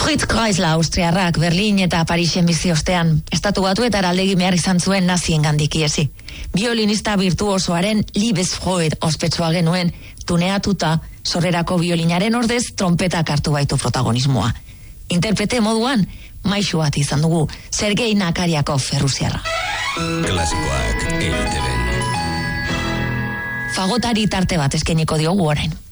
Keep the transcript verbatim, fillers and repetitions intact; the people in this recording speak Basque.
Fritz Kreisler austriarrak Berlin eta Parisen bizi ostean, estatu batuetara aldegi behar izan zuen nazien gandik iesi. Violinista virtuosoaren Liebesfreude ospetsua genuen, tuneatuta, sorrerako violinaren ordez trompetak hartu baitu protagonismoa. Interprete moduan, maixu bat izan dugu, Sergei Nakariakov errusiarra. Klasikoak E I T B. Fagotari tarte bat eskainiko diogu orain.